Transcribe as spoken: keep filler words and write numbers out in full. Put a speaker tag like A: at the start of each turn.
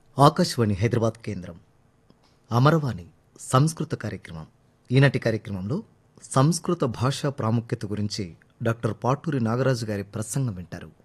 A: ఆకాశవాణి హైదరాబాద్ కేంద్రం అమరవాణి సంస్కృత కార్యక్రమం. ఈనాటి కార్యక్రమంలో సంస్కృత భాషా ప్రాముఖ్యత గురించి డాక్టర్ పాటూరి నాగరాజు గారి ప్రసంగం వింటారు.